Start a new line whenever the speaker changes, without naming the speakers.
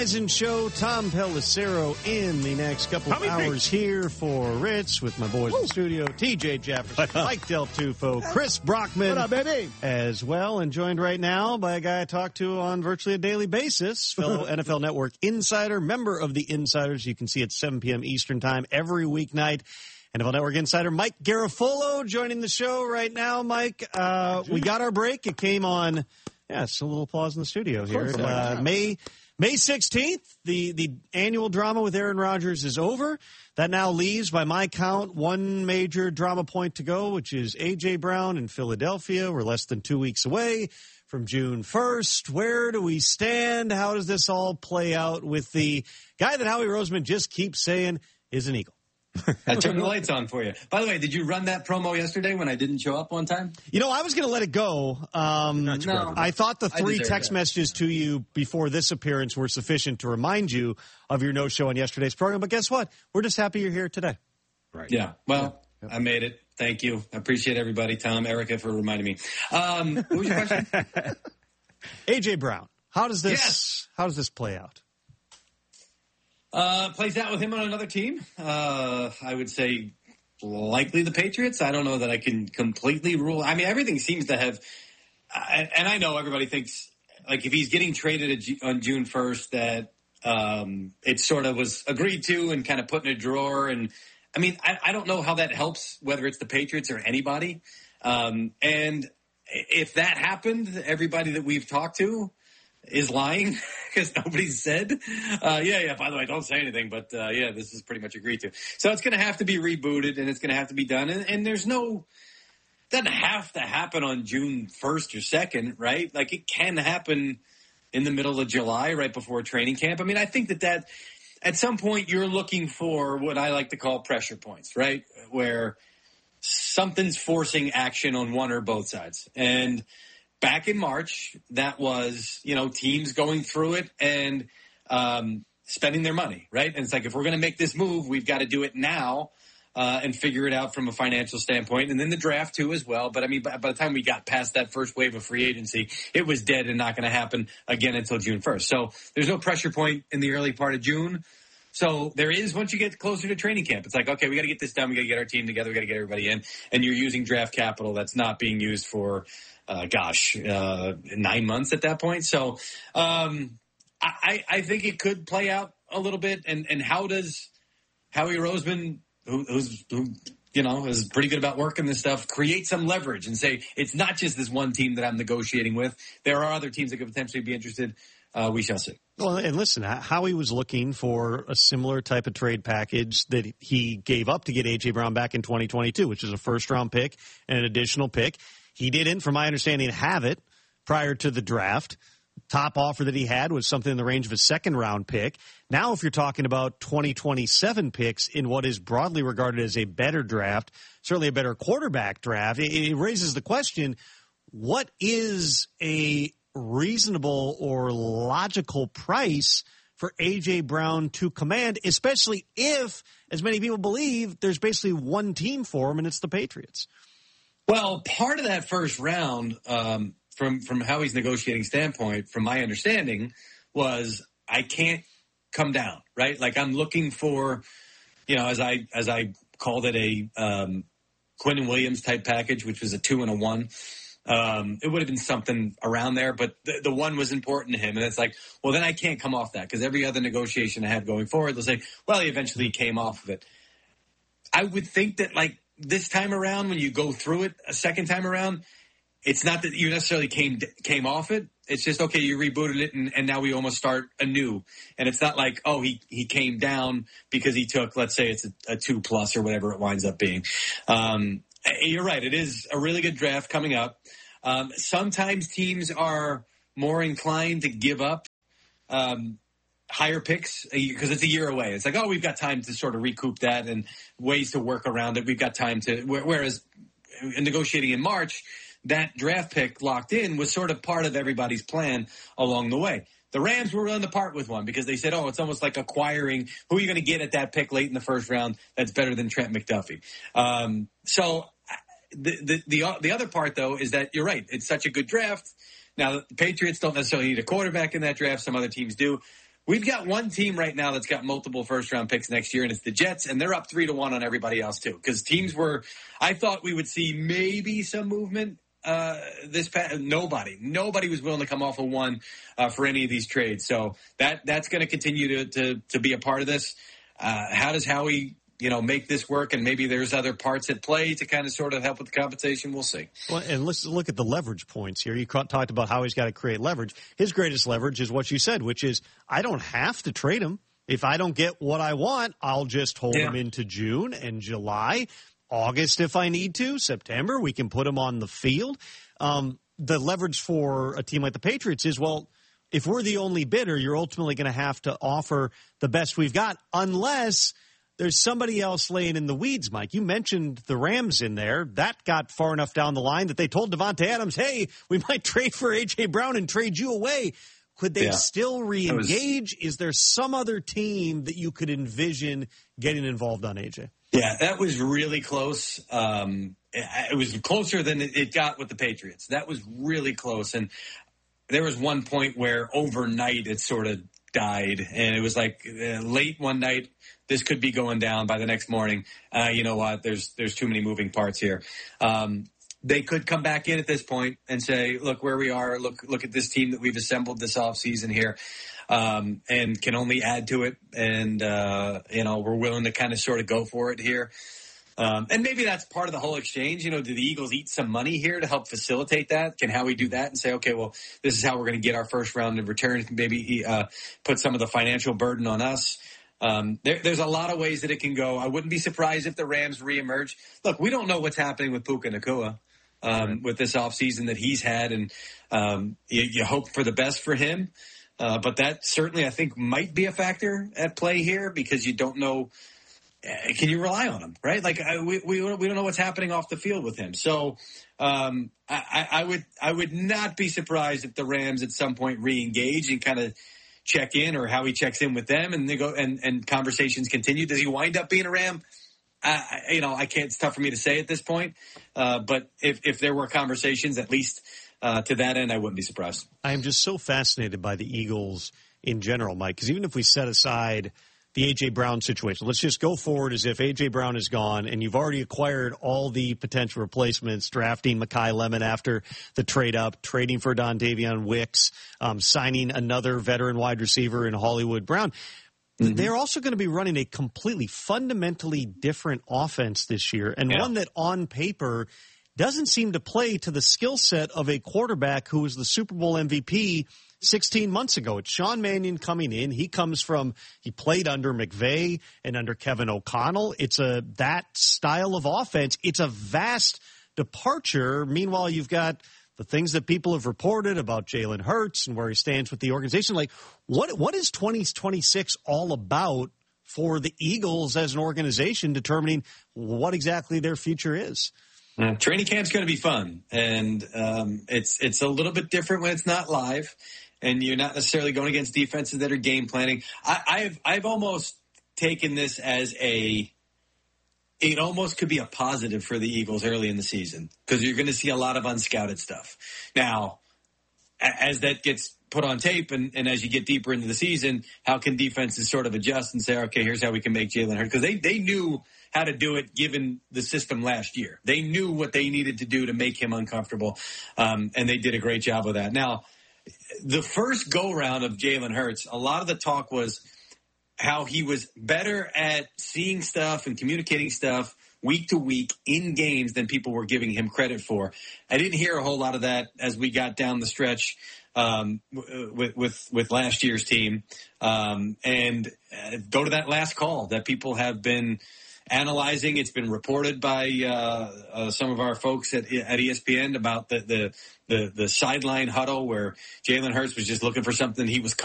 Show, Tom Pellicero in the next couple of hours here for Ritz with my boys in the studio, TJ Jefferson, Mike Del Tufo, Chris Brockman
what up, baby?
As well, and joined right now by a guy I talk to on virtually a daily basis, fellow NFL Network insider, member of the Insiders. You can see at 7 p.m. Eastern Time every weeknight. NFL Network insider Mike Garafolo joining the show right now. Mike, we got our break. It came on, it's a little applause in the studio here. May 16th, the annual drama with Aaron Rodgers is over. That now leaves, by my count, one major drama point to go, which is A.J. Brown in Philadelphia. We're less than 2 weeks away from June 1st. Where do we stand? How does this all play out with the guy that Howie Roseman just keeps saying is an Eagle?
I turned the lights on for you. By the way, did you run that promo yesterday when I didn't show up on time?
I was going to let it go.
No.
I thought the 3 text messages to you before this appearance were sufficient to remind you of your no-show on yesterday's program. But guess what? We're just happy you're here today.
Right. Yeah. Well, I made it. Thank you. I appreciate everybody. Tom, Erica, for reminding me. What was your question?
A.J. Brown. How does this play out?
Plays out with him on another team. I would say likely the Patriots. I don't know that I can completely rule. I mean, everything seems to have, and I know everybody thinks, like, if he's getting traded on June 1st, that it sort of was agreed to and kind of put in a drawer. And I mean, I don't know how that helps, whether it's the Patriots or anybody. And if that happened, everybody that we've talked to is lying because nobody's said, by the way, don't say anything, but this is pretty much agreed to. So it's going to have to be rebooted and it's going to have to be done. And doesn't have to happen on June 1st or 2nd, right? Like, it can happen in the middle of July, right before training camp. I mean, I think that at some point you're looking for what I like to call pressure points, right? Where something's forcing action on one or both sides. And back in March, that was, teams going through it and spending their money, right? And it's like, if we're going to make this move, we've got to do it now and figure it out from a financial standpoint. And then the draft, too, as well. But, I mean, by the time we got past that first wave of free agency, it was dead and not going to happen again until June 1st. So there's no pressure point in the early part of June. So there is once you get closer to training camp. It's like, okay, we got to get this done. We got to get our team together. We got to get everybody in. And you're using draft capital that's not being used for 9 months at that point. So I think it could play out a little bit. And how does Howie Roseman, who is pretty good about working this stuff, create some leverage and say, it's not just this one team that I'm negotiating with. There are other teams that could potentially be interested. We shall see.
Well, and listen, Howie was looking for a similar type of trade package that he gave up to get A.J. Brown back in 2022, which is a first-round pick and an additional pick. He didn't, from my understanding, have it prior to the draft. Top offer that he had was something in the range of a second-round pick. Now, if you're talking about 2027 picks in what is broadly regarded as a better draft, certainly a better quarterback draft, it raises the question, what is a reasonable or logical price for A.J. Brown to command, especially if, as many people believe, there's basically one team for him, and it's the Patriots?
Well, part of that first round, from Howie's negotiating standpoint, from my understanding, was I can't come down, right? Like, I'm looking for, as I called it, a Quinnen Williams type package, which was a 2 and a 1. It would have been something around there, but the 1 was important to him. And it's like, well, then I can't come off that because every other negotiation I have going forward, they'll say, well, he eventually came off of it. I would think that, like, this time around, when you go through it a second time around, it's not that you necessarily came off it. It's just, okay, you rebooted it, and now we almost start anew. And it's not like, oh, he came down because he took, let's say it's a 2+ or whatever it winds up being. You're right. It is a really good draft coming up. Sometimes teams are more inclined to give up higher picks because it's a year away. It's like, oh, we've got time to sort of recoup that and ways to work around it. We've got time to, whereas in negotiating in March, that draft pick locked in was sort of part of everybody's plan along the way. The Rams were willing to part with one because they said, oh, it's almost like acquiring who are you going to get at that pick late in the first round that's better than Trent McDuffie. So the other part, though, is that you're right. It's such a good draft. Now, the Patriots don't necessarily need a quarterback in that draft. Some other teams do. we've got one team right now that's got multiple first-round picks next year, and it's the Jets, and they're up 3-1 on everybody else too. Because I thought we would see maybe some movement. Nobody was willing to come off of one for any of these trades. So that's going to continue to be a part of this. How does Howie, make this work? And maybe there's other parts at play to kind of sort of help with the compensation. We'll see.
Well, and let's look at the leverage points here. You talked about how he's got to create leverage. His greatest leverage is what you said, which is I don't have to trade him. If I don't get what I want, I'll just hold him into June and July. August if I need to, September, we can put him on the field. The leverage for a team like the Patriots is, well, if we're the only bidder, you're ultimately going to have to offer the best we've got unless there's somebody else laying in the weeds, Mike. You mentioned the Rams in there. That got far enough down the line that they told Davante Adams, hey, we might trade for A.J. Brown and trade you away. Could they still re-engage? Is there some other team that you could envision getting involved on A.J.?
Yeah, that was really close. It was closer than it got with the Patriots. That was really close. And there was one point where overnight it sort of died. And it was like late one night, this could be going down by the next morning. You know what? There's too many moving parts here. They could come back in at this point and say, look where we are. Look at this team that we've assembled this offseason here. And can only add to it. And, we're willing to kind of sort of go for it here. And maybe that's part of the whole exchange. Do the Eagles eat some money here to help facilitate that? Can Howie do that and say, okay, well, this is how we're going to get our first round in return? Maybe put some of the financial burden on us. There's a lot of ways that it can go. I wouldn't be surprised if the Rams reemerge. Look, we don't know what's happening with Puka Nacua. With this offseason that he's had, and you hope for the best for him. But that certainly, I think, might be a factor at play here because you don't know. Can you rely on him, right? Like we don't know what's happening off the field with him. So I would not be surprised if the Rams at some point re-engage and kind of check in, or how he checks in with them, and they go and conversations continue. Does he wind up being a Ram? I can't. It's tough for me to say at this point. But if there were conversations, at least to that end, I wouldn't be surprised.
I am just so fascinated by the Eagles in general, Mike, because even if we set aside the A.J. Brown situation, let's just go forward as if A.J. Brown is gone and you've already acquired all the potential replacements, drafting Mekhi Lemon after the trade up, trading for Dontavion Wicks, signing another veteran wide receiver in Hollywood Brown. Mm-hmm. They're also going to be running a completely fundamentally different offense this year, and one that on paper doesn't seem to play to the skill set of a quarterback who was the Super Bowl MVP 16 months ago. It's Sean Mannion coming in. He played under McVay and under Kevin O'Connell. It's that style of offense. It's a vast departure. Meanwhile, you've got the things that people have reported about Jalen Hurts and where he stands with the organization. Like, what is 2026 all about for the Eagles as an organization, determining what exactly their future is?
Training camp's going to be fun, and it's a little bit different when it's not live, and you're not necessarily going against defenses that are game planning. I've almost taken this as it almost could be a positive for the Eagles early in the season, because you're going to see a lot of unscouted stuff. Now, as that gets put on tape and as you get deeper into the season, how can defenses sort of adjust and say, okay, here's how we can make Jalen Hurts? Because they knew how to do it given the system last year. They knew what they needed to do to make him uncomfortable, and they did a great job of that. Now, the first go-round of Jalen Hurts, a lot of the talk was how he was better at seeing stuff and communicating stuff week to week in games than people were giving him credit for. I didn't hear a whole lot of that as we got down the stretch with last year's team. And go to that last call that people have been analyzing. It's been reported by some of our folks at ESPN about the sideline huddle where Jalen Hurts was just looking for something he was